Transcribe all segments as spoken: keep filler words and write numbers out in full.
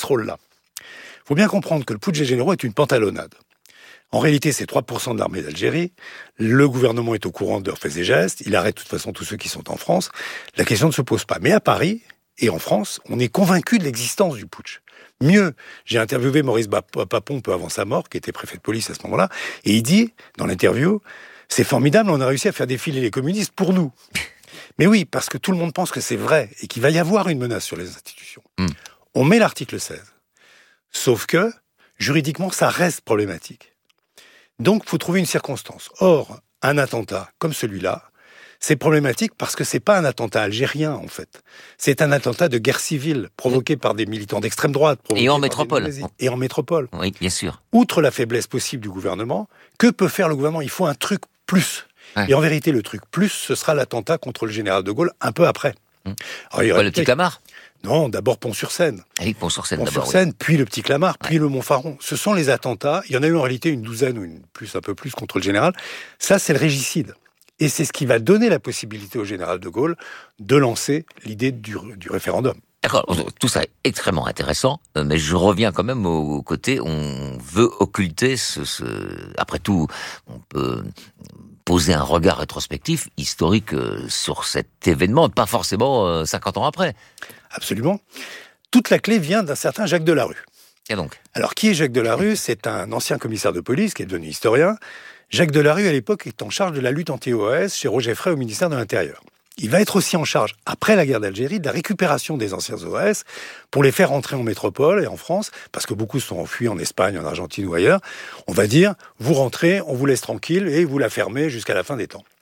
ce rôle-là. Il faut bien comprendre que le putsch des généraux est une pantalonnade. En réalité, c'est trois pour cent de l'armée d'Algérie. Le gouvernement est au courant de leurs faits et gestes. Il arrête de toute façon tous ceux qui sont en France. La question ne se pose pas. Mais à Paris et en France, on est convaincu de l'existence du putsch. Mieux, j'ai interviewé Maurice Papon peu avant sa mort, qui était préfet de police à ce moment-là, et il dit, dans l'interview, « C'est formidable, on a réussi à faire défiler les communistes pour nous. » Mais oui, parce que tout le monde pense que c'est vrai et qu'il va y avoir une menace sur les institutions. Mm. On met l'article seize. Sauf que, juridiquement, ça reste problématique. Donc, il faut trouver une circonstance. Or, un attentat comme celui-là, c'est problématique parce que c'est pas un attentat algérien, en fait. C'est un attentat de guerre civile provoqué par des militants d'extrême droite. Et en métropole. Et en métropole. Oui, bien sûr. Outre la faiblesse possible du gouvernement, que peut faire le gouvernement ? Il faut un truc plus. Ouais. Et en vérité, le truc plus, ce sera l'attentat contre le général de Gaulle un peu après. Mmh. Alors, il y aurait le petit Clamart ? Non, d'abord Pont-sur-Seine. Ah oui, Pont-sur-Seine Pont d'abord. Pont-sur-Seine, oui. puis le petit Clamart, ouais. puis le Montfaron. Ce sont les attentats. Il y en a eu en réalité une douzaine ou une plus, un peu plus contre le général. Ça, c'est le régicide. Et c'est ce qui va donner la possibilité au général de Gaulle de lancer l'idée du, du référendum. D'accord, tout ça est extrêmement intéressant, mais je reviens quand même au côté, on veut occulter ce, ce... Après tout, on peut poser un regard rétrospectif, historique sur cet événement, pas forcément cinquante ans après. Absolument. Toute la clé vient d'un certain Jacques Delarue. Et donc ? Alors, qui est Jacques Delarue ? C'est un ancien commissaire de police qui est devenu historien. Jacques Delarue, à l'époque, est en charge de la lutte anti-O A S chez Roger Frey au ministère de l'Intérieur. Il va être aussi en charge, après la guerre d'Algérie, de la récupération des anciens O A S pour les faire rentrer en métropole et en France, parce que beaucoup sont enfuis en Espagne, en Argentine ou ailleurs. On va dire, vous rentrez, on vous laisse tranquille et vous la fermez jusqu'à la fin des temps.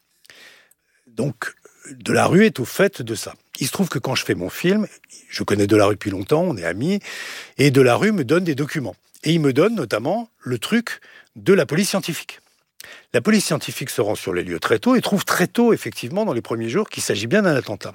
Donc, Delarue est au fait de ça. Il se trouve que quand je fais mon film, je connais Delarue depuis longtemps, on est amis, et Delarue me donne des documents. Et il me donne notamment le truc de la police scientifique. La police scientifique se rend sur les lieux très tôt et trouve très tôt, effectivement, dans les premiers jours, qu'il s'agit bien d'un attentat.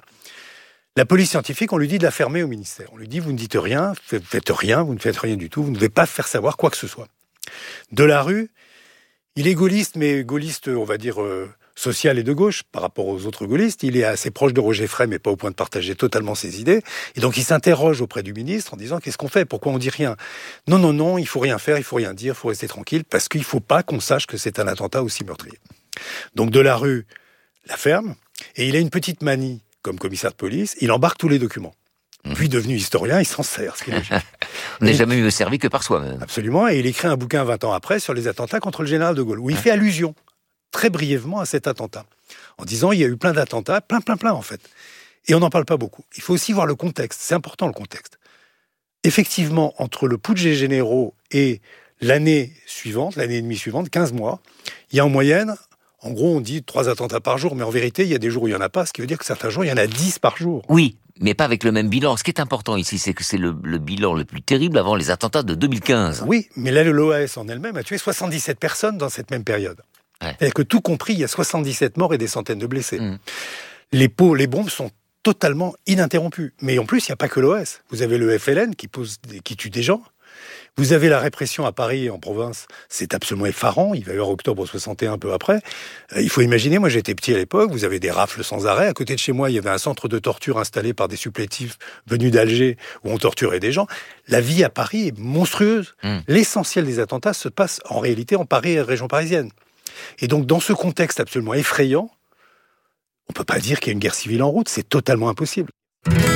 La police scientifique, on lui dit de la fermer au ministère. On lui dit, vous ne dites rien, vous ne faites rien, vous ne faites rien du tout, vous ne devez pas faire savoir quoi que ce soit. Delarue, il est gaulliste, mais gaulliste, on va dire, euh, social et de gauche, par rapport aux autres gaullistes. Il est assez proche de Roger Frey, mais pas au point de partager totalement ses idées. Et donc, il s'interroge auprès du ministre en disant, qu'est-ce qu'on fait ? Pourquoi on dit rien ? Non, non, non, il faut rien faire, il faut rien dire, il faut rester tranquille, parce qu'il faut pas qu'on sache que c'est un attentat aussi meurtrier. Donc, Delarue la ferme, et il a une petite manie, comme commissaire de police, il embarque tous les documents. Mmh. Puis, devenu historien, il s'en sert, ce qui est logique. On n'est jamais mieux servi que par soi-même. Absolument, et il écrit un bouquin vingt ans après sur les attentats contre le général de Gaulle, où il fait allusion, très brièvement, à cet attentat, en disant il y a eu plein d'attentats, plein, plein, plein, en fait. Et on n'en parle pas beaucoup. Il faut aussi voir le contexte, c'est important le contexte. Effectivement, entre le putsch des généraux et l'année suivante, l'année et demie suivante, quinze mois, il y a en moyenne, en gros, on dit trois attentats par jour, mais en vérité, il y a des jours où il n'y en a pas, ce qui veut dire que certains jours, il y en a dix par jour. Oui, mais pas avec le même bilan. Ce qui est important ici, c'est que c'est le, le bilan le plus terrible avant les attentats de deux mille quinze. Oui, mais là, l'O A S en elle-même a tué soixante-dix-sept personnes dans cette même période. Ouais. C'est-à-dire que tout compris, il y a soixante-dix-sept morts et des centaines de blessés. Mmh. Les, pots, les bombes sont totalement ininterrompues. Mais en plus, il n'y a pas que l'O A S. Vous avez le F L N qui, pose des, qui tue des gens. Vous avez la répression à Paris et en province. C'est absolument effarant. Il va y avoir octobre soixante et un, un peu après. Euh, il faut imaginer, moi j'étais petit à l'époque, vous avez des rafles sans arrêt. À côté de chez moi, il y avait un centre de torture installé par des supplétifs venus d'Alger où on torturait des gens. La vie à Paris est monstrueuse. Mmh. L'essentiel des attentats se passe en réalité en Paris et région parisienne. Et donc, dans ce contexte absolument effrayant, on ne peut pas dire qu'il y a une guerre civile en route, c'est totalement impossible.